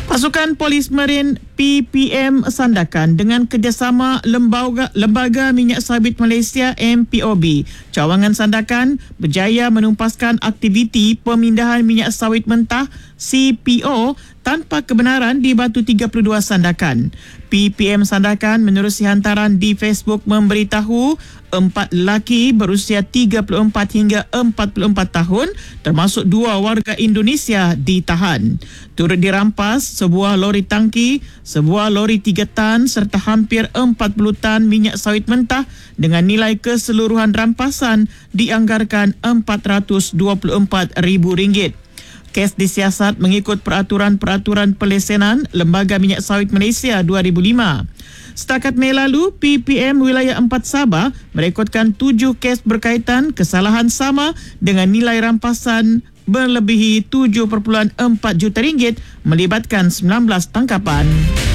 Pasukan Polis Marin PPM Sandakan dengan kerjasama Lembaga Minyak Sawit Malaysia MPOB Cawangan Sandakan berjaya menumpaskan aktiviti pemindahan minyak sawit mentah CPO tanpa kebenaran di Batu 32 Sandakan. PPM Sandakan menerusi hantaran di Facebook memberitahu 4 lelaki berusia 34 hingga 44 tahun termasuk 2 warga Indonesia ditahan. Turut dirampas sebuah lori tangki, sebuah lori 3 tan serta hampir 40 tan minyak sawit mentah dengan nilai keseluruhan rampasan dianggarkan RM424,000. Kes disiasat mengikut peraturan-peraturan pelesenan Lembaga Minyak Sawit Malaysia 2005. Setakat Mei lalu, PPM Wilayah 4 Sabah merekodkan 7 kes berkaitan kesalahan sama dengan nilai rampasan melebihi RM7.4 juta melibatkan 19 tangkapan.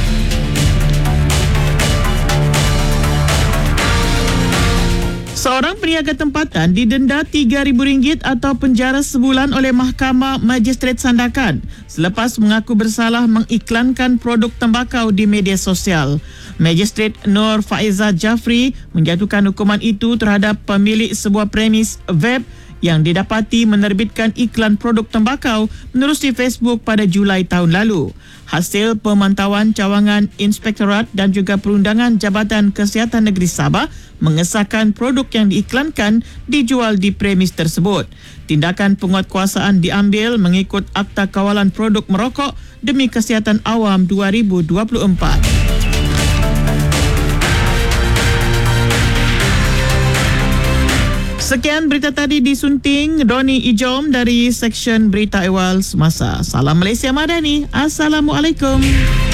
Seorang peniaga tempatan didenda RM3,000 atau penjara sebulan oleh Mahkamah Magistrate Sandakan selepas mengaku bersalah mengiklankan produk tembakau di media sosial. Magistrate Nur Faizah Jafri menjatuhkan hukuman itu terhadap pemilik sebuah premis vape yang didapati menerbitkan iklan produk tembakau menerusi Facebook pada Julai tahun lalu. Hasil pemantauan cawangan Inspektorat dan juga Perundangan Jabatan Kesihatan Negeri Sabah mengesahkan produk yang diiklankan dijual di premis tersebut. Tindakan penguatkuasaan diambil mengikut Akta Kawalan Produk Merokok demi Kesihatan Awam 2024. Sekian berita tadi disunting Doni Ijom dari Seksyen Berita Awal Semasa. Salam Malaysia Madani. Assalamualaikum.